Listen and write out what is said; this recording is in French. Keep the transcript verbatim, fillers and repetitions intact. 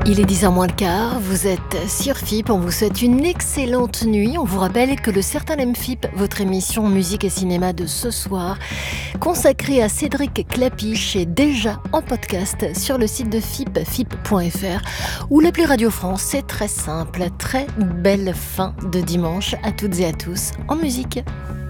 Il est dix heures moins le quart, vous êtes sur F I P, on vous souhaite une excellente nuit. On vous rappelle que le Certain M F I P, votre émission musique et cinéma de ce soir, consacrée à Cédric Clapiche, est déjà en podcast sur le site de F I P, F I P point F R, ou l'appli Radio France. C'est très simple, très belle fin de dimanche à toutes et à tous en musique.